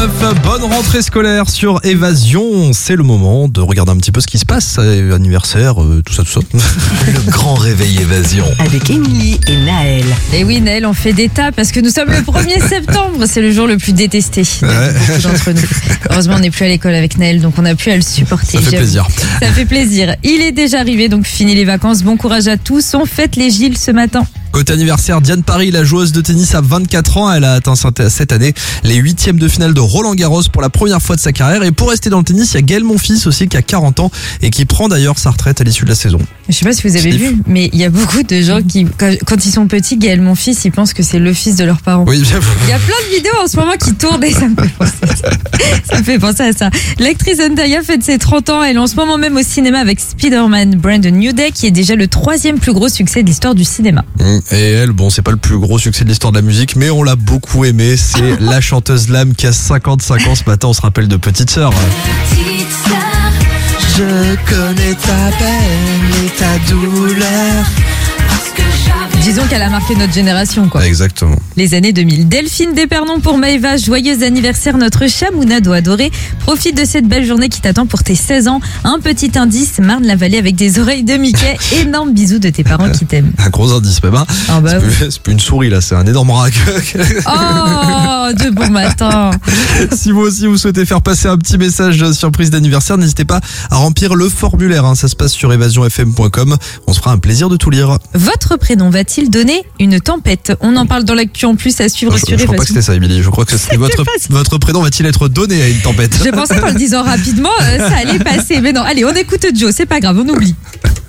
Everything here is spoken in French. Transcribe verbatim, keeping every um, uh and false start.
Bonne rentrée scolaire sur Évasion. C'est le moment de regarder un petit peu ce qui se passe, anniversaire, euh, tout ça, tout ça. Le grand réveil Évasion. Avec Émilie et Naël. Et oui, Naël, on fait des tas parce que nous sommes le premier septembre. C'est le jour le plus détesté de Ouais. beaucoup d'entre nous. Heureusement, on n'est plus à l'école avec Naël, donc on n'a plus à le supporter. Ça fait J'avoue. plaisir. Ça fait plaisir. Il est déjà arrivé, donc fini les vacances. Bon courage à tous. On fête les Gilles ce matin. Côté anniversaire, Diane Paris, la joueuse de tennis à vingt-quatre ans, elle a atteint cette année les huitièmes de finale de Roland Garros pour la première fois de sa carrière. Et pour rester dans le tennis, il y a Gaël Monfils aussi qui a quarante ans et qui prend d'ailleurs sa retraite à l'issue de la saison. Je sais pas si vous avez Sniff. vu, mais il y a beaucoup de gens qui, quand, quand ils sont petits, Gaël, mon fils, ils pensent que c'est le fils de leurs parents. Oui, j'avoue. Il y a plein de vidéos en ce moment qui tournent et ça me fait penser à ça. Ça me fait penser à ça. L'actrice Zendaya fête ses trente ans. Elle est en ce moment même au cinéma avec Spider-Man Brand New Day, qui est déjà le troisième plus gros succès de l'histoire du cinéma. Et elle, bon, c'est pas le plus gros succès de l'histoire de la musique, mais on l'a beaucoup aimé. C'est la chanteuse Lame qui a cinquante-cinq ans ce matin. On se rappelle de Petite Sœur. Je connais ta peine et ta douleur. Disons qu'elle a marqué notre génération, quoi. Exactement. Les années deux mille. Delphine Despernon pour Maëva. Joyeux anniversaire, notre chamounado adoré. Profite de cette belle journée qui t'attend pour tes seize ans. Un petit indice, Marne-la-Vallée avec des oreilles de Mickey. Énorme bisou de tes parents qui t'aiment. Un gros indice même. Hein. Ah bah c'est, oui. plus, c'est plus une souris là, c'est un énorme rat. Oh, de bon matin. Si vous aussi vous souhaitez faire passer un petit message surprise d'anniversaire, n'hésitez pas à remplir le formulaire. Hein. Ça se passe sur évasion f m point com. On se fera un plaisir de tout lire. Votre prénom va-t-il donner une tempête? On en parle dans l'actu en plus à suivre Je, sur je crois pas que Évasion. c'était ça, Émilie. Je crois que c'était votre, pas ça. votre prénom va-t-il être donné à une tempête? J'ai pensé qu'en le disant rapidement, euh, ça allait passer. Mais non, allez, on écoute Joe, c'est pas grave, on oublie.